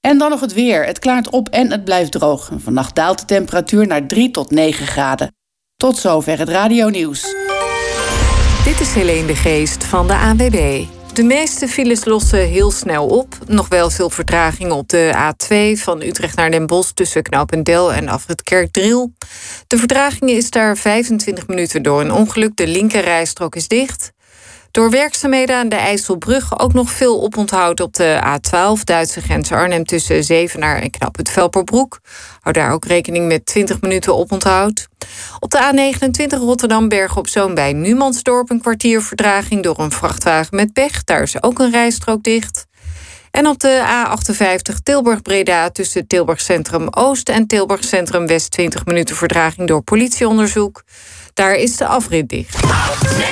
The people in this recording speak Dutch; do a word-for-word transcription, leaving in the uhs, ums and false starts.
En dan nog het weer. Het klaart op en het blijft droog. Vannacht daalt de temperatuur naar drie tot negen graden. Tot zover het radionieuws. Dit is Helene de Geest van de A N W B. De meeste files lossen heel snel op. Nog wel veel vertragingen op de A twee van Utrecht naar Den Bosch tussen Knopendel en Afrit Kerkdriel. De vertraging is daar vijfentwintig minuten door een ongeluk. De linkerrijstrook is dicht. Door werkzaamheden aan de IJsselbrug ook nog veel oponthoud op de A twaalf, Duitse grens Arnhem tussen Zevenaar en Knooppunt Velperbroek. Hou daar ook rekening met twintig minuten oponthoud. Op de A negenentwintig Rotterdam Bergen op Zoom bij Numansdorp een kwartier vertraging door een vrachtwagen met pech. Daar is ook een rijstrook dicht. En op de A achtenvijftig Tilburg-Breda tussen Tilburg Centrum Oost en Tilburg Centrum West twintig minuten vertraging door politieonderzoek. Daar is de afrit dicht.